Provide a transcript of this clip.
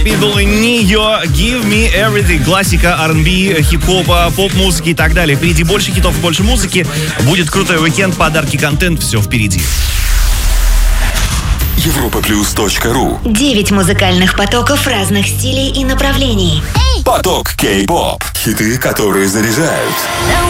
Pitbull и Nio, Give Me Everything, классика R&B, хип-хопа, поп-музыки и так далее. Впереди больше хитов и больше музыки. Будет крутой уикенд, подарки, контент, все впереди. Europaplus.ru 9 музыкальных потоков разных стилей и направлений. Поток K-pop. Хиты, которые заряжают.